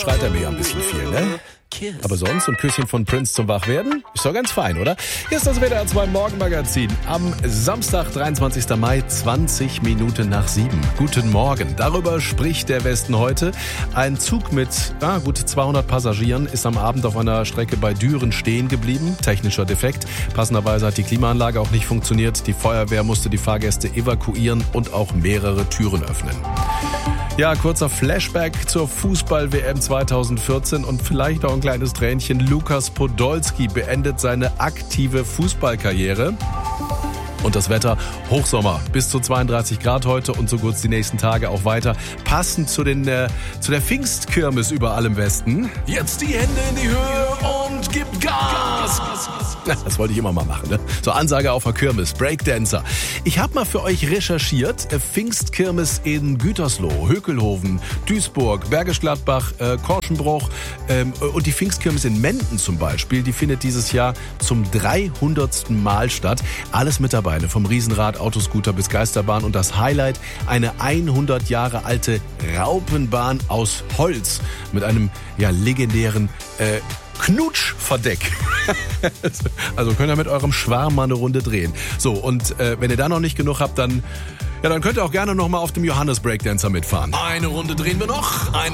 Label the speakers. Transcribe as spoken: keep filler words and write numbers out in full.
Speaker 1: schreit er mir ein bisschen viel, ne? Aber sonst ein Küsschen von Prince zum Wachwerden? Ist doch ganz fein, oder? Hier ist das W D R zwei Morgenmagazin am Samstag, dreiundzwanzigsten Mai, zwanzig Minuten nach sieben. Guten Morgen. Darüber spricht der Westen heute. Ein Zug mit ah, gut zweihundert Passagieren ist am Abend auf einer Strecke bei Düren stehen geblieben. Technischer Defekt. Passenderweise hat die Klimaanlage auch nicht funktioniert. Die Feuerwehr musste die Fahrgäste evakuieren und auch mehrere Türen öffnen. Ja, kurzer Flashback zur Fußball-W M zweitausendvierzehn und vielleicht auch ein kleines Tränchen. Lukas Podolski beendet seine aktive Fußballkarriere. Und das Wetter, Hochsommer, bis zu zweiunddreißig Grad heute und so gut die nächsten Tage auch weiter. Passend zu, den, äh, zu der Pfingstkirmes überall im Westen. Jetzt die Hände in die Höhe und gib Gas! Das wollte ich immer mal machen, ne? So Ansage auf der Kirmes, Breakdancer. Ich habe mal für euch recherchiert, Pfingstkirmes in Gütersloh, Hökelhoven, Duisburg, Bergisch Gladbach, äh, Korschenbruch ähm, und die Pfingstkirmes in Menden zum Beispiel, die findet dieses Jahr zum dreihundertsten Mal statt. Alles mit dabei, ne? Vom Riesenrad, Autoscooter bis Geisterbahn und das Highlight, eine hundert Jahre alte Raupenbahn aus Holz mit einem ja legendären äh, Knutschverdeck. Also könnt ihr mit eurem Schwarm mal eine Runde drehen. So, und äh, wenn ihr da noch nicht genug habt, dann, ja, dann könnt ihr auch gerne noch mal auf dem Johannes Breakdancer mitfahren. Eine Runde drehen wir noch. Eine